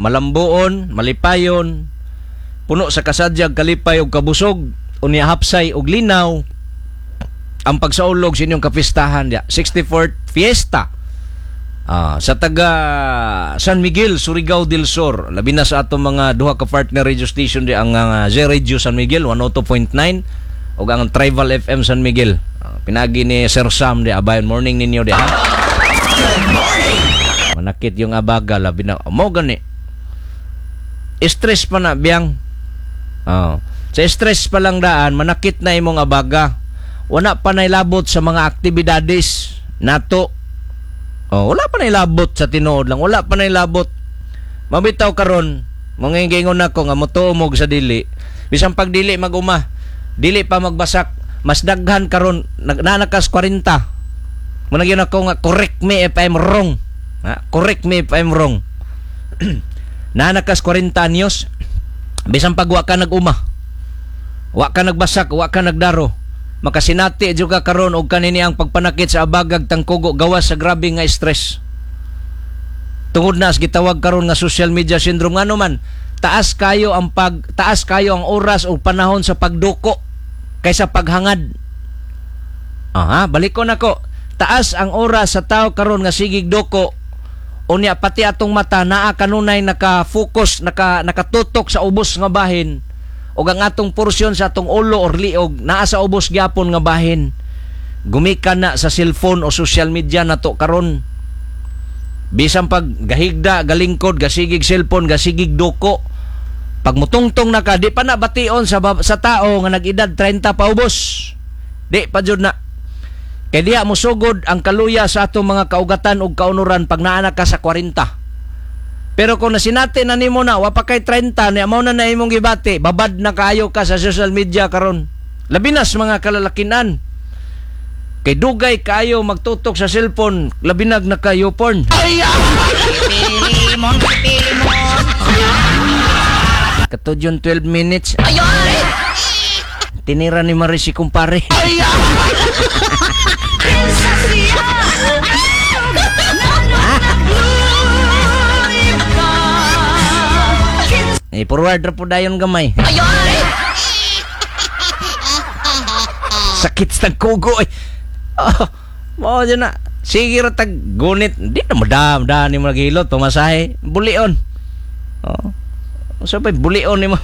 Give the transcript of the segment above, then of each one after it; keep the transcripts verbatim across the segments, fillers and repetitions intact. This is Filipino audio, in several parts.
malambuon, malipayon, puno sa kasadyag, kalipay ug kabusog, unya hapsay ug linaw ang pagsaulog sa inyong kapistahan dia. sixty-fourth Fiesta ah, sa taga San Miguel, Surigao del Sur. Labi na sa atong mga duha ka partner radio station di ang uh, Z-Radio San Miguel one oh two point nine ug ang Tribal F M San Miguel. Ah, pinagi ni Sir Sam di abayon morning ninyo di ha. Manakit yung abaga labi na mo gani. Stress pa na biyang. Oh. Sa stress pa lang daan manakit na imong abaga. Wala pa nailabot sa mga aktibidades nato. Oh, wala pa nailabot sa tinuod lang. Wala pa nailabot. Mabitaw karon, mangingingon ako nga motuomog sa dili. Bisan pag dili maguma, dili pa magbasak, mas daghan karon nanakas forty. Managyon ako nga correct me if I'm wrong. Ha? Correct me if I'm wrong. Nanakas forty anyos. Bisan pag wa ka naguma. Wa ka nagbasak, wa ka nagdaro. Makasinati juga karon og kanini ang pagpanakit sa abagag tangkugo gawas sa grabe nga stress. Tungod na gitawag karon nga social media syndrome ngano man, taas kayo ang pag taas kayo ang oras o panahon sa pagduko kaysa paghangad. Aha, balikon nako. Taas ang oras sa tao karon nga sigig duko. Unya pati atong mata naa kanunay naka-focus, naka nakatutok sa ubos nga bahin. Og ang atong porsyon sa atong ulo or liog naa sa ubos gyapon nga bahin. Gumikan na sa cellphone o social media nato karon. Bisan pag gahigda, galingkod, gasigig cellphone, gasigig duko. Pag mutungtong na ka, di pa na bation sa, sa tao nga nag-edad thirty pa ubos. Di pa jud na. Kaya diya musugod ang kaluya sa atong mga kaugatan ug kaunuran pag naana ka sa forty. Pero kung nasinati na nimo na, wa pa kay thirty, na mo na na imong gibati, babad na kayo ka sa social media karon. Labinas mga kalalakinan. Kay dugay kayo magtutok sa cellphone, labinag na kayo porn. Pilimon, pilimon. Katudyon twelve minutes. Tinira ni Maris si kumpare. Eh, forward na po dayon gamay. Sakit sa kugo eh. Oh, mo dyan na. Sige ratag gunit. Di na madam, daan ni mo naghilot. Pumasahe. Bulion. Oh. Sabay, bulion ni mo.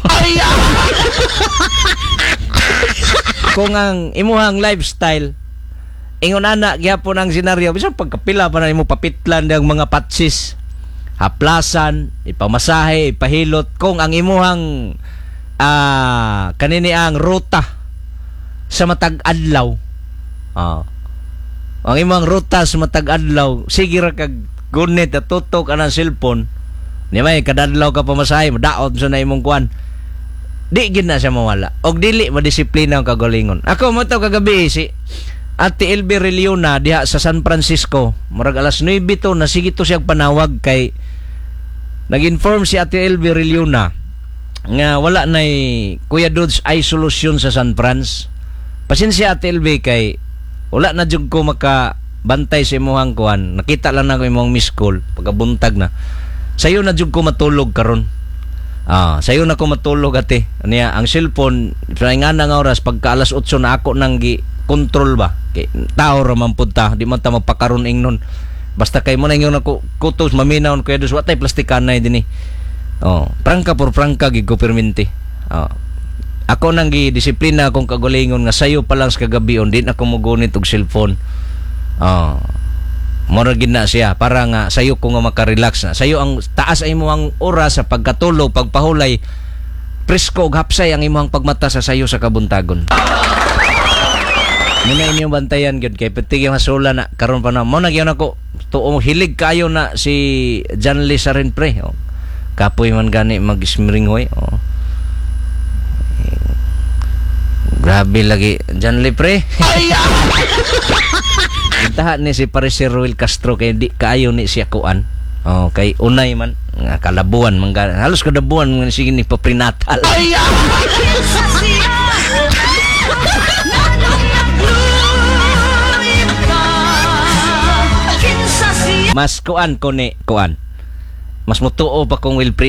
Kung ang imuhang lifestyle, ingon anak, gyapon ang senaryo. Bisa pagkapila pa na mo papitlan ng mga patsis. Haplasan, ipamasahe, ipahilot. Kung ang imuhang uh, kanini ang ruta sa matag adlaw, uh, ang imuhang ruta sa matag adlaw, sige ra kag gunit at tutok anang cellphone, di ba, kadadlaw ka pamasahe, madaot sa na imong kuan, di gid na siya mawala. Og dili madisiplina ang kagalingon. Ako mo to kagabi si Ate Elby Reliona diha sa San Francisco, murag alas nueve to, nasige to siyang panawag kay nag-inform si Ate Elby Reliona nga wala na'y Kuya Dudes ay solusyon sa San Franz. Pasensya Ate Elby kay wala na jud ko makabantay sa imuhang kuan. Nakita lang na ko imong miss call pagkabuntag na. Sayo na jud ko matulog karon. Ah, sayo na ko matulog ate. Niya ang cellphone sa nga nga oras pagka alas eight na ako nang gi control ba. Kay tao ra man pud ta, di man ta magpakaron ingnon. Basta kay mo na yung ako kutos maminaw ko dos watay plastikan na dinhi. Oh, prangka por prangka gid ko perminti. Oh. Ako nang gi disiplina akong kagalingon nga sayo pa lang sa kagabion din ako mogunit og cellphone. Oh. Mora gid na siya para nga sayo ko nga maka-relax na. Sayo ang taas ay mo ang oras sa pagkatulog, pagpahulay. Presko ug hapsay ang imong pagmata sa sayo sa kabuntagon. Muna inyong bantayan gyud kay pati yung hasula na karon pa na mo nagyon ako tuong hilig kayo na si John Lee Sarin pre. Oh. Kapoy man gani mag-smiringoy. Oh. Grabe lagi John Lee pre. Intahan ni si Paris Ruel Castro kay di kaayo ni siya kuan. Oh, kay unay man nga kalabuan man halos kadabuan man sige ni paprinatal. Mas kuan ko ni kuan. Mas mutuo pa kung Will